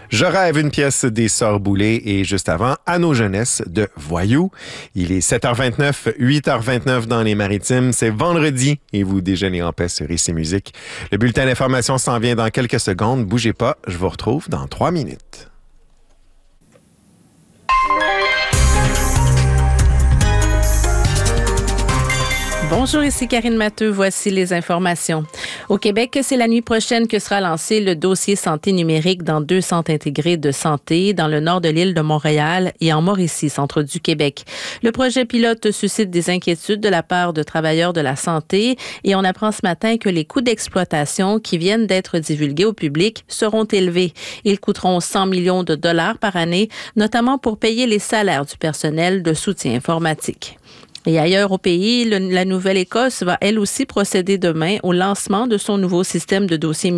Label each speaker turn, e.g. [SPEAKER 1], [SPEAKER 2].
[SPEAKER 1] Je rêve, une pièce des Sœurs Boulay et juste avant, À nos jeunesses de Voyou. Il est 7h29, 8h29 dans les Maritimes. C'est vendredi et vous déjeunez en paix sur ICI Musique. Le bulletin d'information s'en vient dans quelques secondes. Bougez pas, je vous retrouve dans 3 minutes.
[SPEAKER 2] Bonjour, ici Karine Matteux. Voici les informations. Au Québec, c'est la nuit prochaine que sera lancé le dossier santé numérique dans 2 centres intégrés de santé dans le nord de l'île de Montréal et en Mauricie, centre du Québec. Le projet pilote suscite des inquiétudes de la part de travailleurs de la santé et on apprend ce matin que les coûts d'exploitation qui viennent d'être divulgués au public seront élevés. Ils coûteront 100 millions de dollars par année, notamment pour payer les salaires du personnel de soutien informatique. Et ailleurs au pays, la Nouvelle-Écosse va elle aussi procéder demain au lancement de son nouveau système de dossier